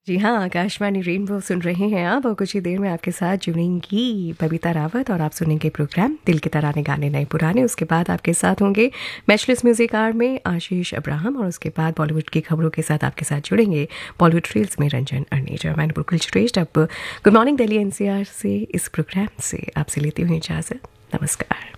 जी हाँ, आकाशवाणी रेनबो सुन रहे हैं आप और कुछ ही देर में आपके साथ जुड़ेंगी बबीता रावत और आप सुनेंगे प्रोग्राम दिल के तराने गाने नए पुराने। उसके बाद आपके साथ होंगे मैचलेस म्यूजिक आवर में आशीष अब्राहम और उसके बाद बॉलीवुड की खबरों के साथ आपके साथ जुड़ेंगे बॉलीवुड रील्स में रंजन अर्नेजा। मैंने बिल्कुल श्रेष्ठ अब गुड मॉर्निंग दिल्ली एनसीआर से इस प्रोग्राम से आपसे लेती हुई इजाज़त। नमस्कार।